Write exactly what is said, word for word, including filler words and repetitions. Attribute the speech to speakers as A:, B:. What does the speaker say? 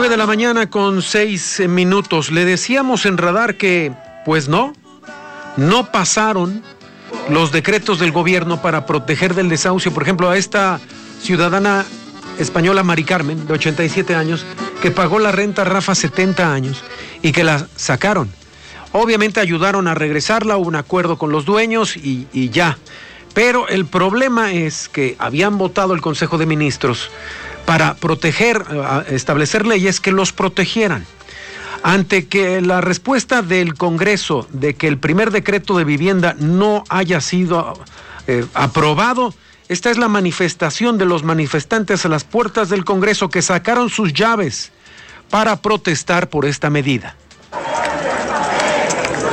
A: Nueve de la mañana con seis minutos. Le decíamos en Radar que, pues no, no pasaron los decretos del gobierno para proteger del desahucio, por ejemplo, a esta ciudadana española Mari Carmen, de ochenta y siete años, que pagó la renta Rafa setenta años y que la sacaron. Obviamente ayudaron a regresarla, hubo un acuerdo con los dueños y, y ya. Pero el problema es que habían votado el Consejo de Ministros para proteger, establecer leyes que los protegieran. Ante que la respuesta del Congreso de que el primer decreto de vivienda no haya sido eh, aprobado, esta es la manifestación de los manifestantes a las puertas del Congreso que sacaron sus llaves para protestar por esta medida.